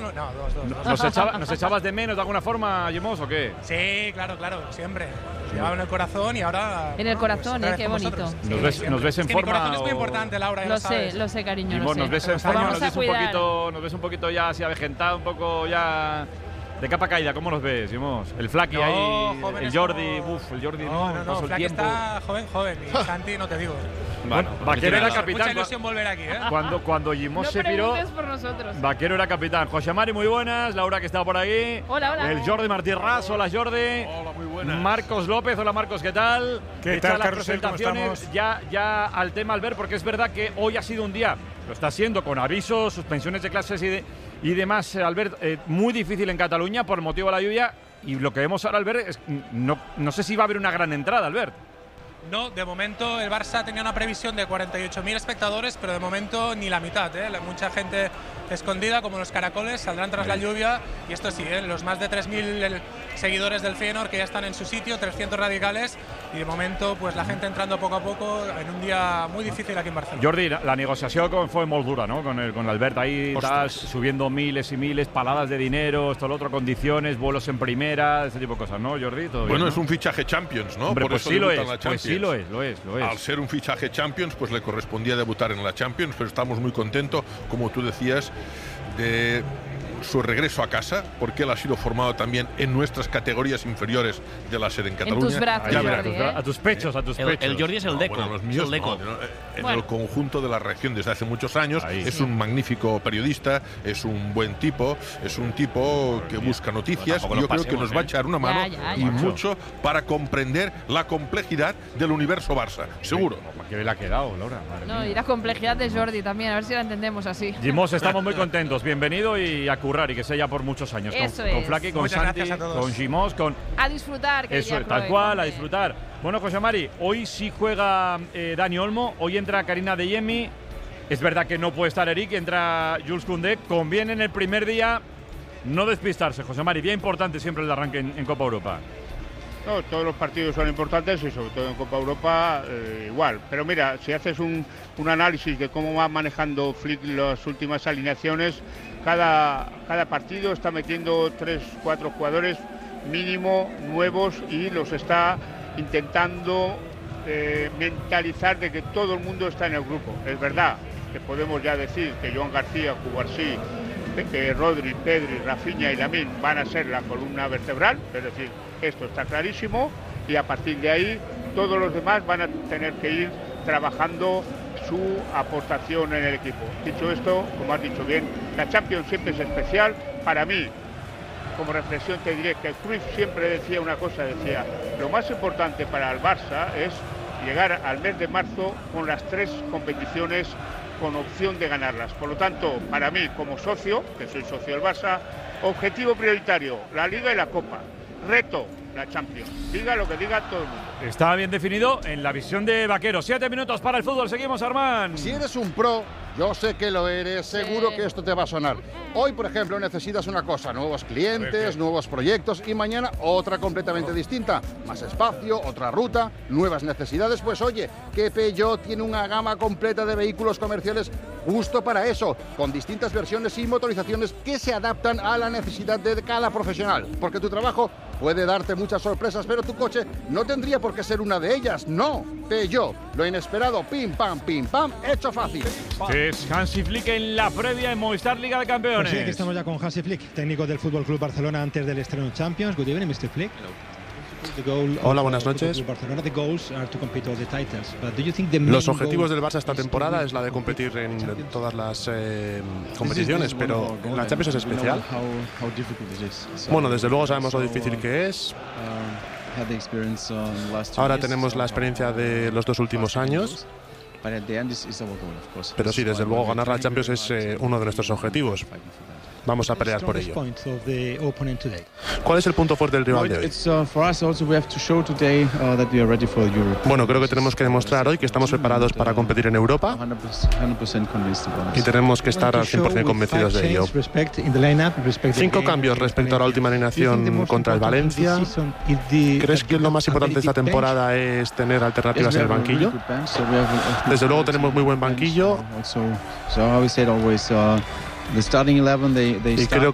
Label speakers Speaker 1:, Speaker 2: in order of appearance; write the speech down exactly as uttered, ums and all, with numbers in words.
Speaker 1: no, dos, dos. dos.
Speaker 2: ¿Nos, echaba, ¿Nos echabas de menos de alguna forma, Yemos, o qué?
Speaker 1: Sí, claro, claro, siempre. Sí. Llevaba en el corazón y ahora…
Speaker 3: En el corazón,
Speaker 1: pues,
Speaker 3: eh, qué bonito.
Speaker 2: ¿Nos,
Speaker 1: sí,
Speaker 2: ves, ¿Nos ves en
Speaker 1: es que
Speaker 2: forma?
Speaker 1: Mi corazón
Speaker 2: o...
Speaker 1: es muy importante, Laura,
Speaker 3: lo,
Speaker 1: lo
Speaker 3: sé,
Speaker 1: sabes.
Speaker 3: lo sé, cariño,
Speaker 2: Yemos,
Speaker 3: lo
Speaker 2: ¿nos ves
Speaker 3: sé.
Speaker 2: en forma?
Speaker 3: Vamos
Speaker 2: ¿Nos
Speaker 3: a
Speaker 2: ves, un
Speaker 3: cuidar.
Speaker 2: poquito, ¿Nos ves un poquito ya así avejentado, un poco ya… de capa caída? ¿Cómo nos ves, Yemos? El Flaki
Speaker 1: no,
Speaker 2: ahí, el Jordi,
Speaker 1: como…
Speaker 2: uf, el Jordi
Speaker 1: no,
Speaker 2: no,
Speaker 1: no, no,
Speaker 2: el
Speaker 1: Flaki
Speaker 2: tiempo.
Speaker 1: está joven, joven, y Santi no te digo.
Speaker 2: Bueno, Vaquero era capitán.
Speaker 1: Mucha ilusión volver aquí, ¿eh?
Speaker 2: Cuando, cuando Yemos
Speaker 3: No
Speaker 2: se piró,
Speaker 3: preguntes por nosotros.
Speaker 2: Vaquero era capitán. José Mari, muy buenas. Laura, que está por ahí.
Speaker 3: Hola, hola.
Speaker 2: El Jordi Martí Ras, hola Jordi.
Speaker 4: Hola, muy buenas.
Speaker 2: Marcos López, hola Marcos, ¿qué tal?
Speaker 4: ¿Qué
Speaker 2: Hecha
Speaker 4: tal,
Speaker 2: las
Speaker 4: Carrusel? ¿Cómo
Speaker 2: presentaciones,
Speaker 4: estamos?
Speaker 2: ya, ya al tema, Albert, porque es verdad que hoy ha sido un día, lo está siendo con avisos, suspensiones de clases y, de, y demás, Albert, eh, muy difícil en Cataluña por motivo de la lluvia. Y lo que vemos ahora, Albert, es no, no sé si va a haber una gran entrada, Albert.
Speaker 1: No, de momento el Barça tenía una previsión de cuarenta y ocho mil espectadores, pero de momento ni la mitad, ¿eh? Mucha gente escondida, como los caracoles, saldrán tras la lluvia. Y esto sí, ¿eh? Los más de tres mil seguidores del Feyenoord que ya están en su sitio, trescientos radicales. Y de momento, pues la gente entrando poco a poco en un día muy difícil aquí en Barcelona.
Speaker 2: Jordi, la, la negociación fue muy dura, ¿no? Con el, con Albert ahí, tal, subiendo miles y miles, paladas de dinero, esto, lo otro, condiciones, vuelos en primera, ese tipo de cosas, ¿no, Jordi? ¿Todo
Speaker 4: Bueno,
Speaker 2: bien,
Speaker 4: es
Speaker 2: ¿no?
Speaker 4: un fichaje Champions, ¿no?
Speaker 2: Hombre,
Speaker 4: Por
Speaker 2: pues
Speaker 4: eso
Speaker 2: sí lo
Speaker 4: debuta
Speaker 2: es,
Speaker 4: en la
Speaker 2: pues
Speaker 4: Champions.
Speaker 2: sí lo es, lo es, lo es.
Speaker 4: Al ser un fichaje Champions, pues le correspondía debutar en la Champions, pero estamos muy contentos, como tú decías, de su regreso a casa, porque él ha sido formado también en nuestras categorías inferiores de la sede en Cataluña.
Speaker 3: En tus brazos,
Speaker 4: Ya
Speaker 3: Jordi,
Speaker 4: verás.
Speaker 3: ¿eh?
Speaker 2: A tus pechos, a tus
Speaker 5: El,
Speaker 2: pechos.
Speaker 5: el Jordi es el
Speaker 4: No,
Speaker 5: Deco.
Speaker 4: bueno, los
Speaker 5: es
Speaker 4: míos
Speaker 5: el Deco.
Speaker 4: no, no, en
Speaker 3: Bueno.
Speaker 4: el conjunto de la región desde hace muchos años.
Speaker 2: Ahí.
Speaker 4: Es
Speaker 2: Sí.
Speaker 4: un magnífico periodista, es un buen tipo, es un tipo que busca noticias.
Speaker 5: tampoco
Speaker 4: y yo
Speaker 5: nos
Speaker 4: creo que
Speaker 5: pasemos,
Speaker 4: nos va a
Speaker 5: ¿eh?
Speaker 4: echar una mano
Speaker 3: Ya, ya,
Speaker 4: y
Speaker 3: ya.
Speaker 4: mucho para comprender la complejidad del universo Barça. Seguro.
Speaker 2: ¿Qué le ha quedado, Laura? Madre
Speaker 3: No,
Speaker 2: mía.
Speaker 3: y la complejidad de Jordi también, a ver si la entendemos así.
Speaker 2: Jimos, estamos muy contentos. Bienvenido y a currar, y que sea ya por muchos años.
Speaker 3: Eso
Speaker 2: con, con
Speaker 3: es.
Speaker 2: Flaki, con
Speaker 1: Muchas
Speaker 2: Santi,
Speaker 1: gracias a todos.
Speaker 2: con Jimos, con…
Speaker 3: A disfrutar, que
Speaker 2: Eso
Speaker 3: ya
Speaker 2: es, tal
Speaker 3: Chloe,
Speaker 2: cual, a
Speaker 3: hombre.
Speaker 2: disfrutar. Bueno, José Mari, hoy sí juega eh, Dani Olmo, hoy entra Karina Dejemi. Es verdad que no puede estar Eric, entra Jules Koundé. Conviene en el primer día no despistarse, José Mari. Bien importante siempre el arranque en, en Copa Europa.
Speaker 6: No, todos los partidos son importantes y sobre todo en Copa Europa eh, igual. Pero mira, si haces un, un análisis de cómo va manejando Flick las últimas alineaciones, cada, cada partido está metiendo tres, cuatro jugadores mínimo nuevos y los está intentando eh, mentalizar de que todo el mundo está en el grupo. Es verdad que podemos ya decir que Joan García, Cubarsí, que Rodri, Pedri, Rafinha y Lamine van a ser la columna vertebral, es decir, esto está clarísimo y a partir de ahí todos los demás van a tener que ir trabajando su aportación en el equipo. Dicho esto, como has dicho bien, la Champions siempre es especial. Para mí, como reflexión te diré que Cruyff siempre decía una cosa, decía, lo más importante para el Barça es llegar al mes de marzo con las tres competiciones con opción de ganarlas. Por lo tanto, para mí, como socio, que soy socio del Barça, objetivo prioritario, la Liga y la Copa. Reto, la Champions. Diga lo que diga todo el mundo.
Speaker 2: Está bien definido en la visión de Vaquero. Siete minutos para el fútbol. Seguimos, Armán.
Speaker 7: Si eres un pro, yo sé que lo eres, seguro
Speaker 3: Sí.
Speaker 7: que esto te va a sonar. Hoy, por ejemplo, necesitas una cosa, nuevos clientes, nuevos proyectos y mañana otra completamente distinta. Más espacio, otra ruta, nuevas necesidades. Pues oye, que Peugeot tiene una gama completa de vehículos comerciales justo para eso, con distintas versiones y motorizaciones que se adaptan a la necesidad de cada profesional. Porque tu trabajo puede darte muchas sorpresas, pero tu coche no tendría por qué ser una de ellas. No, Peugeot, lo inesperado, pim pam, pim pam, hecho fácil.
Speaker 2: Es Hansi Flick en la previa en Movistar Liga de Campeones.
Speaker 8: Pues sí, aquí estamos ya con Hansi Flick, técnico del Fútbol Club Barcelona antes del estreno en Champions. Good evening, mister Flick.
Speaker 9: Hola, buenas noches. Los objetivos del Barça esta temporada es la de competir en todas las eh, competiciones, pero en la Champions es especial. Bueno, desde luego sabemos lo difícil que es. Ahora tenemos la experiencia de los dos últimos años. Pero sí, desde luego ganar la Champions es eh, uno de nuestros objetivos. Vamos a pelear por ello. ¿Cuál es el punto fuerte del rival de hoy? Bueno, creo que tenemos que demostrar hoy que estamos preparados para competir en Europa y tenemos que estar al cien por cien convencidos de ello. Cinco cambios respecto a la última alineación contra el Valencia. ¿Crees que lo más importante de esta temporada es tener alternativas en el banquillo? Desde luego tenemos muy buen banquillo. Y creo